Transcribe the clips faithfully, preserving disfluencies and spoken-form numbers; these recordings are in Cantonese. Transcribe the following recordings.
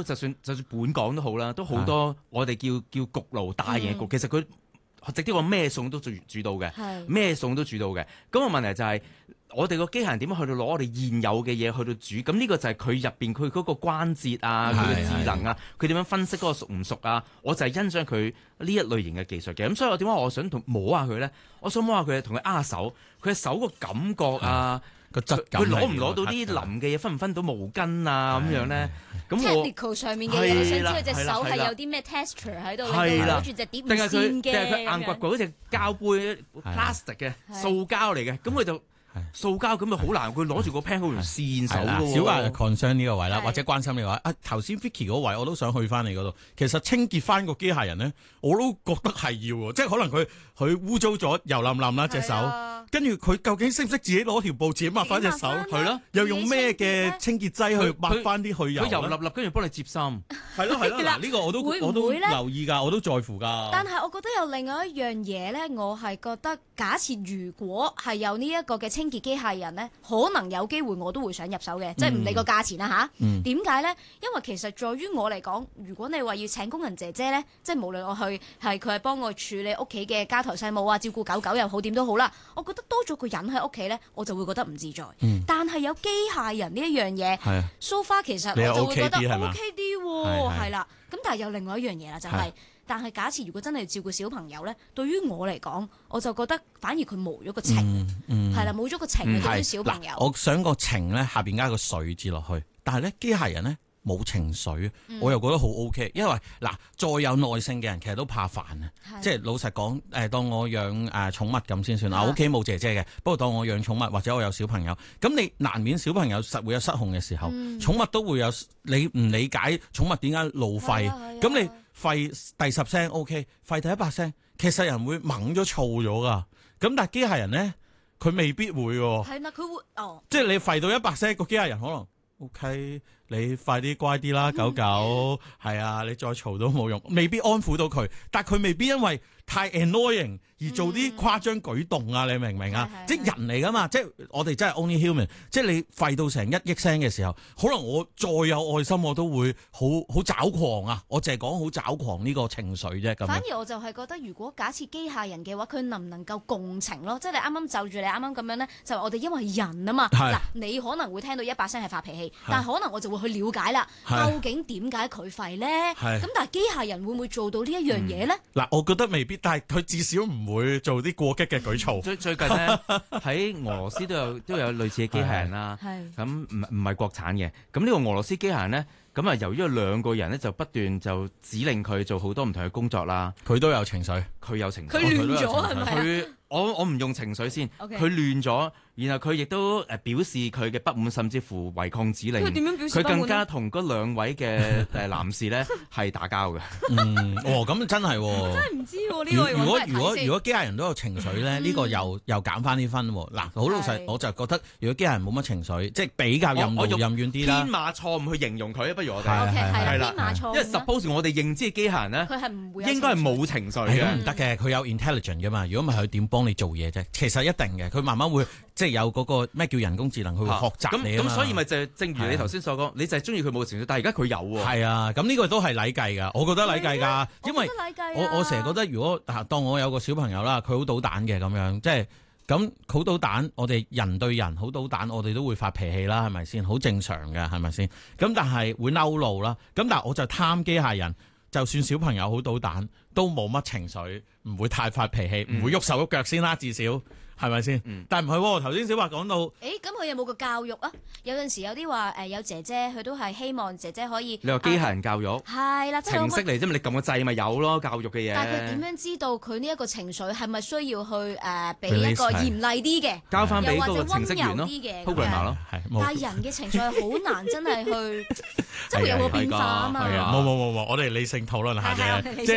都就算就算本港都好啦，都好多我哋叫叫焗爐大型焗，嗯、其實佢直接話咩餸都煮煮到嘅，咩餸都煮到嘅。咁個問題就係、是。我哋個機械人點樣去到攞我哋現有嘅嘢去到煮？咁呢個就係佢入邊佢嗰個關節啊，佢嘅智能啊，佢點樣分析嗰個熟唔熟啊？我就係欣賞佢呢一類型嘅技術嘅。咁所以我點解我想同摸下佢咧？我想摸下佢，同佢握下手，佢嘅手個感覺啊， 個質感， 佢攞唔攞到啲腍嘅嘢，分唔分到毛巾啊咁樣咧？咁我 technical 上面嘅嘢，你想知佢隻手係有啲咩 texture 喺度，攞住隻碟唔跣嘅， 定係佢硬掘掘好似膠杯 plastic 嘅塑膠嚟嘅，咁佢就。塑膠咁咪好難，佢攞住個 pen 好容易跣手喎。 小華 concern 呢個位啦，或者關心呢個位。啊，頭先 Vicky 嗰位我都想去翻你嗰度。其實清潔翻個機械人咧，我都覺得係要喎，即係可能佢佢污糟咗油冧冧啦隻手，跟住佢究竟識唔識自己攞條布自己抹翻隻手？係咯，又用咩嘅清潔劑去抹翻啲去油？ 佢油粒粒，跟住幫你接心。 係咯係咯，嗱呢個我都我都留意㗎，我都在乎㗎。 但係我覺得有另外一樣嘢咧，我係覺得假設如果係有呢一個嘅清潔機械人咧，可能有機會我都會想入手嘅，即係唔理個價錢啦吓，點解咧？因為其實在於我嚟講，如果你話要請工人姐姐咧，即係無論我去係佢係幫我處理屋企嘅家頭細務啊，照顧狗狗又好點都好啦，我覺得多咗個人喺屋企咧，我就會覺得唔自在。嗯、但係有機械人呢一樣嘢，so far 其實我就會覺得 OK 啲喎，係啦。咁但係有另外一樣嘢啦，就係、是。但係假設如果真係要照顧小朋友咧，對於我嚟講，我就覺得反而佢冇咗個情，係啦、嗯，冇、嗯、咗個情對於、嗯、小朋友。 我想個情咧下邊加個水字落去，但係咧機械人咧冇情緒，嗯、我又覺得好 OK。因為嗱，再有耐性嘅人其實都怕煩啊，即係老實講，誒當我養誒寵物咁先算啦。我屋企冇姐姐嘅，不過當我養寵物或者我有小朋友，咁你難免小朋友實會有失控嘅時候，嗯、寵物都會有你唔理解寵物點解怒吠，咁你。吠第十聲 OK， 吠第一百聲，其實人會猛咗燥咗噶。咁但係機械人咧，佢未必會喎。 係啦，佢會哦。 即係你吠到一百聲，個機械人可能 OK，你快啲乖啲啦，狗狗。係啊，你再嘈都冇用，未必安撫到佢。但係佢未必因為太 annoying 而做啲誇張舉動啊！嗯、你明唔明啊？即係人嚟噶嘛，即係我哋真係 only human。即係你吠到成一億聲嘅時候，可能我再有愛心，我都會好好抓狂啊！我淨係講好抓狂呢個情緒啫。咁反而我就係覺得，如果假設機械人嘅話，佢能唔能夠共情咯？即係你啱啱就住你啱啱咁樣咧，就話我哋因為人啊嘛。嗱，你可能會聽到一百聲係發脾氣，但係可能我就會去了解啦，究竟點解佢吠咧？咁但係機械人會唔會做到呢一樣嘢咧？ 嗱、嗯，我覺得未必，但係佢至少唔會做啲過激嘅舉措。 最最近咧喺俄羅斯都有都有類似嘅機械人啦，咁唔唔係國產嘅。咁呢個俄羅斯機械人咧，咁啊由於有兩個人咧就不斷就指令佢做好多唔同嘅工作啦， 佢都有情緒， 佢有情緒， 佢亂咗係咪？ 佢我我唔用情緒先，佢 Okay. 亂咗，然後佢亦都誒表示佢嘅不滿，甚至乎違抗指令。 佢點樣表示不滿？ 佢更加同嗰兩位嘅誒男士咧係打交嘅。 嗯，哦，咁真係、哦， 真係唔知喎呢個。 如果如果如果機械人都有情緒咧，呢、嗯、個又又減翻啲分。嗱，好老實，我就覺得如果機械人冇乜情緒，即係比較任勞任怨啲啦。 天馬錯誤去形容佢，不如我哋係啦，天馬錯誤。 因為 suppose 我哋認知嘅機械人咧， 佢係唔會應該係冇情緒嘅。 唔得嘅，佢有 intelligent 噶嘛。如果唔係佢點幫你做嘢啫？其實一定嘅，佢慢慢會即係有嗰個咩叫人工智能，佢會學習你啊嘛。咁所以咪就係正如你頭先所講，你就係中意佢冇情緒，但係而家佢有喎。係啊，咁呢個都係禮計㗎，我覺得禮計㗎，因為我我成日覺得如果當我有個小朋友啦，佢好搗蛋嘅咁樣，即係咁好搗蛋，我哋人對人好搗蛋，我哋都會發脾氣啦，係咪先？好正常嘅，係咪先？咁但係會嬲怒啦，咁但係我就貪機械人。就算小朋友好搗蛋，都冇乜情緒，唔會太發脾氣，唔、嗯、會喐手喐腳先啦，至少係咪先？嗯、但係唔係喎，頭先小華講到，誒咁佢有冇個教育啊？有陣時有啲話誒有姐姐，佢都係希望姐姐可以。 你話機械人教育係啦， 啊、程式嚟啫嘛，你撳個掣咪有咯，教育嘅嘢。 但係佢點樣知道佢呢一個情緒係咪需要去誒俾、呃、一個嚴厲啲嘅， 交翻俾嗰個程式員咯 ，programmer 咯， 係。但係人嘅情緒係好難真係去，即係會有個變化啊嘛。 冇冇冇冇，我哋理性討論下啫，即係我成日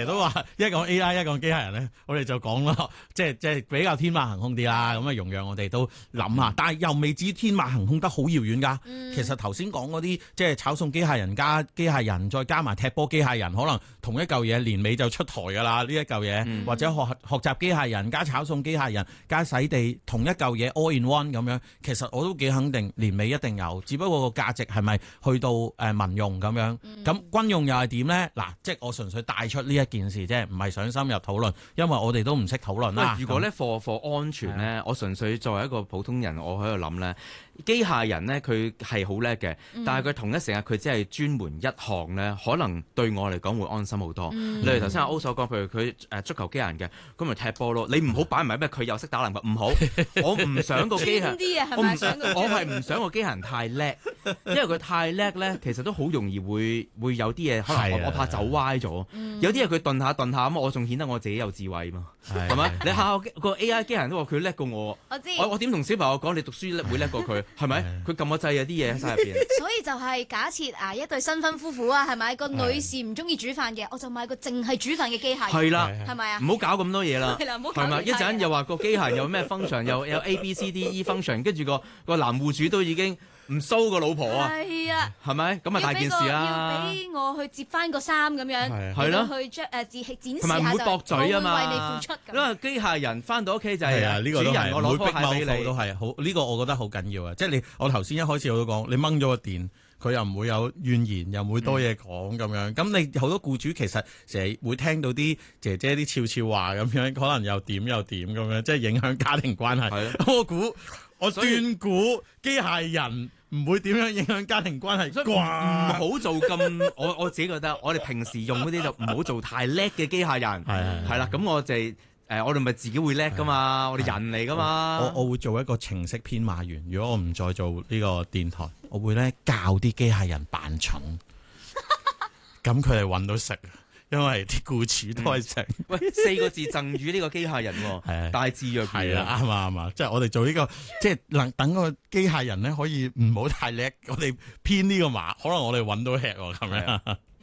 日都話一講 A I 一講機械人咧，我哋就講咯，即係即係比較天馬行空啲啦。咁啊，容讓我哋都諗下，但係又未至於天馬行空得好遙遠㗎。嗯、其實頭先講嗰啲即係炒餸機械人加機械人，再加埋踢波機械人，可能同一嚿嘢年尾就出台㗎啦。呢一嚿嘢，嗯、或者學學習機械人加炒餸機械人加洗地同一嚿嘢 all in one 咁樣，其實我都幾肯定年尾一定有，只不過個價值係咪去到誒民用咁樣？咁、嗯、軍用又係點咧？嗱，即係我純粹帶出呢一件事啫，唔係想深入討論，因為我哋都唔識討論啦。 如果咧貨貨安全咧，的我純粹作為一個普通人，我喺度諗咧，機械人咧佢係好叻嘅，嗯、但係佢同一時間佢只係專門一項咧，可能對我嚟講會安心好多。嗯、例如頭先阿歐所講，譬如佢誒足球機械人嘅，咁咪踢波咯。你唔好擺埋咩佢又識打籃球，唔好。我唔想個機械人，我唔想，我係唔想個機械人太叻，因為佢太叻咧，其實都好容易會會有啲嘢，可能我，我怕走歪咗。嗯、有啲嘢佢頓下頓下咁，我仲顯得我自己有智慧嘛，係咪？你下下個 A I 機械人都話佢叻過我， 我知。 我我點同小朋友講你讀書會叻過佢？係咪？佢撳個掣有啲嘢喺晒入邊。 所以就係假設啊，一對新婚夫婦啊，係咪個女士唔中意煮飯嘅，我就買個淨係煮飯嘅機械人。 係啦， 係咪啊？ 唔好搞咁多嘢啦。 係啦，唔好搞。 係咪？一陣又話個機械人有咩 function，又有 A B C D E function， 跟住個個男戶主都已經唔騷個老婆啊。係啊，係咪？咁啊大件事啦。 要俾我去接翻個衫咁樣， 係咯， 去將誒展示同埋唔會駁嘴啊嘛。 我會為你付出。因為機械人翻到屋企就係呢個主人，我攞拖鞋俾你都係好。呢個我覺得好緊要啊！即係你我頭先一開始我都講，你掹咗個電。佢又唔會有怨言，又唔會多嘢講咁樣。咁你好多僱主其實成日會聽到啲姐姐啲悄悄話咁樣，可能又點又點咁樣，即係影響家庭關係。的我估我斷估機械人唔會點樣影響家庭關係。 唔好做咁，我我自己覺得，我哋平時用嗰啲就唔好做太叻嘅機械人。係係啦，咁我就係。誒、呃，我哋咪自己會叻噶嘛，的我哋人嚟噶嘛。 我我會做一個程式編碼員，如果我唔再做呢個電台，我會咧教啲機械人扮蠢，咁佢哋搵到食，因為啲僱主都係食。 喂，四個字贈予呢個機械人，係大智若愚。 係啊，啱啊啱啊，即係我哋做呢、這個，即係能等個機械人咧可以唔好太叻，我哋編呢個碼，可能我哋搵到吃咁樣。